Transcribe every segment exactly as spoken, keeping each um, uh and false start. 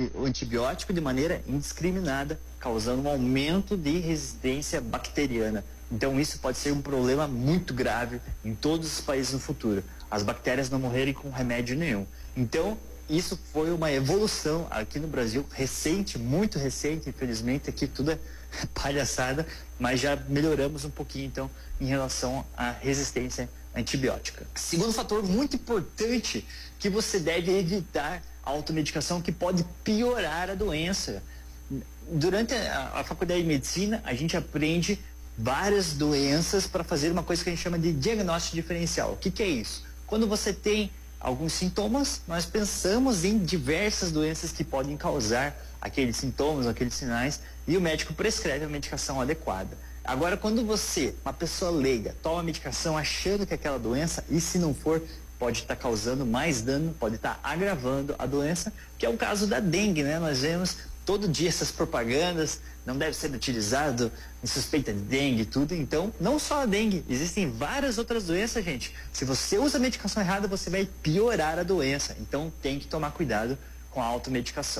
o antibiótico de maneira indiscriminada, causando um aumento de resistência bacteriana. Então isso pode ser um problema muito grave em todos os países no futuro. As bactérias não morrerem com remédio nenhum. Então isso foi uma evolução aqui no Brasil, recente, muito recente, infelizmente, aqui tudo é palhaçada, mas já melhoramos um pouquinho, então, em relação à resistência antibiótica. Segundo fator muito importante, que você deve evitar a automedicação, que pode piorar a doença. Durante a, a faculdade de medicina, a gente aprende várias doenças para fazer uma coisa que a gente chama de diagnóstico diferencial. O que, que é isso? Quando você tem alguns sintomas, nós pensamos em diversas doenças que podem causar aqueles sintomas, aqueles sinais, e o médico prescreve a medicação adequada. Agora, quando você, uma pessoa leiga, toma a medicação achando que é aquela doença, e se não for, pode estar causando mais dano, pode estar agravando a doença, que é o caso da dengue, né? Nós vemos todo dia essas propagandas, não deve ser utilizado em suspeita de dengue e tudo. Então, não só a dengue, existem várias outras doenças, gente. Se você usa a medicação errada, você vai piorar a doença. Então, tem que tomar cuidado com a automedicação.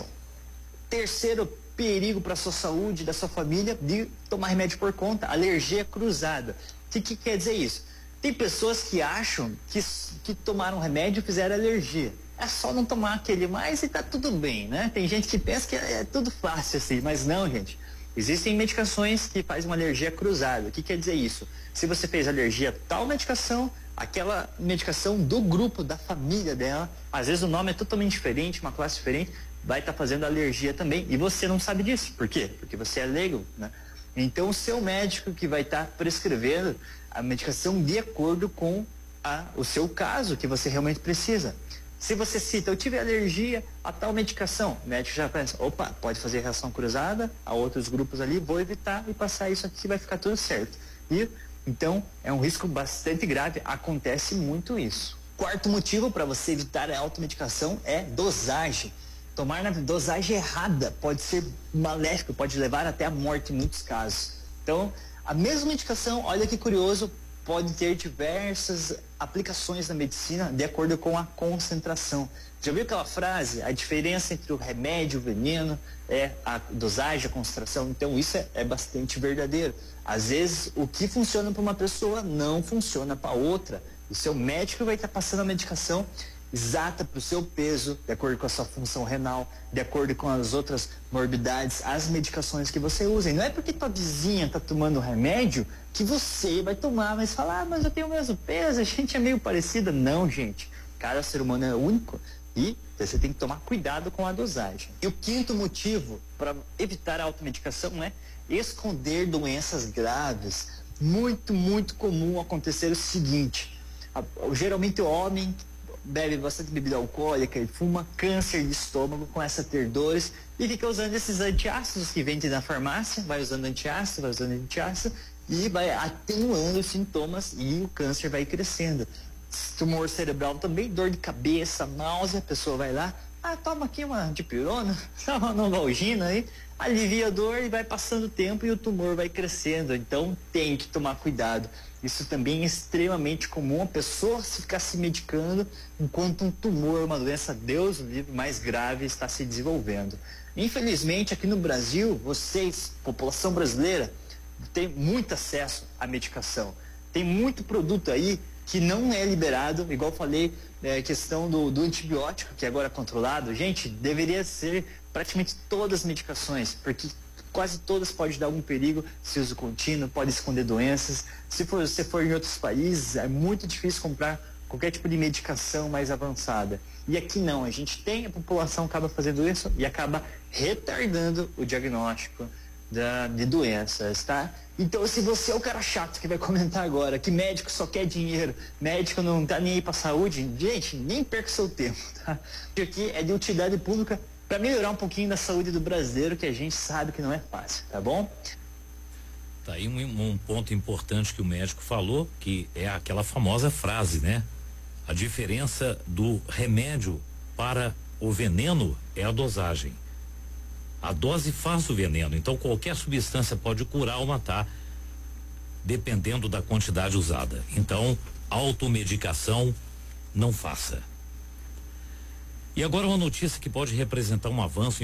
Terceiro perigo para a sua saúde, da sua família, de tomar remédio por conta, alergia cruzada. O que, que quer dizer isso? Tem pessoas que acham que, que tomaram remédio e fizeram alergia. É só não tomar aquele mais e tá tudo bem, né? Tem gente que pensa que é, é tudo fácil assim, mas não, gente. Existem medicações que fazem uma alergia cruzada. O que quer dizer isso? Se você fez alergia a tal medicação, aquela medicação do grupo, da família dela, às vezes o nome é totalmente diferente, uma classe diferente, vai estar tá fazendo alergia também, e você não sabe disso. Por quê? Porque você é leigo, né? Então o seu médico que vai estar tá prescrevendo a medicação de acordo com a, o seu caso, que você realmente precisa. Se você cita, eu tive alergia a tal medicação, o médico já pensa, opa, pode fazer reação cruzada a outros grupos ali, vou evitar e passar isso aqui, vai ficar tudo certo. E, então, é um risco bastante grave, acontece muito isso. Quarto motivo para você evitar a automedicação é dosagem. Tomar na dosagem errada pode ser maléfico, pode levar até a morte em muitos casos. Então, a mesma medicação, olha que curioso, pode ter diversas aplicações na medicina de acordo com a concentração. Já viu aquela frase? A diferença entre o remédio e o veneno é a dosagem, a concentração. Então isso é, é bastante verdadeiro. Às vezes o que funciona para uma pessoa não funciona para outra. O seu médico vai estar passando a medicação exata para o seu peso, de acordo com a sua função renal, de acordo com as outras morbidades, as medicações que você usa. E não é porque tua vizinha está tomando remédio que você vai tomar, mas falar, ah, mas eu tenho o mesmo peso, a gente é meio parecida. Não, gente. Cada ser humano é único e você tem que tomar cuidado com a dosagem. E o quinto motivo para evitar a automedicação é esconder doenças graves. Muito, muito comum acontecer o seguinte, a, geralmente o homem bebe bastante bebida alcoólica e fuma, câncer de estômago, começa a ter dores e fica usando esses antiácidos que vendem na farmácia, vai usando antiácido, vai usando antiácido e vai atenuando os sintomas e o câncer vai crescendo. Tumor cerebral também, dor de cabeça, náusea, a pessoa vai lá, ah, toma aqui uma dipirona, toma uma Novalgina aí, alivia a dor e vai passando o tempo e o tumor vai crescendo. Então tem que tomar cuidado. Isso também é extremamente comum, a pessoa se ficar se medicando enquanto um tumor, uma doença, Deus livre, mais grave está se desenvolvendo. Infelizmente, aqui no Brasil, vocês, população brasileira, tem muito acesso à medicação. Tem muito produto aí que não é liberado, igual eu falei, é, questão do, do antibiótico, que agora é controlado. Gente, deveria ser praticamente todas as medicações, porque quase todas podem dar algum perigo se uso contínuo, pode esconder doenças. Se for, se for em outros países, é muito difícil comprar qualquer tipo de medicação mais avançada. E aqui não, a gente tem, a população acaba fazendo isso e acaba retardando o diagnóstico da, de doenças, tá? Então, se você é o cara chato que vai comentar agora que médico só quer dinheiro, médico não tá nem aí pra saúde, gente, nem perca seu tempo, tá? Isso aqui é de utilidade pública para melhorar um pouquinho da saúde do brasileiro, que a gente sabe que não é fácil, tá bom? Tá aí um, um ponto importante que o médico falou, que é aquela famosa frase, né? A diferença do remédio para o veneno é a dosagem. A dose faz o veneno, então qualquer substância pode curar ou matar, dependendo da quantidade usada. Então, automedicação não faça. E agora uma notícia que pode representar um avanço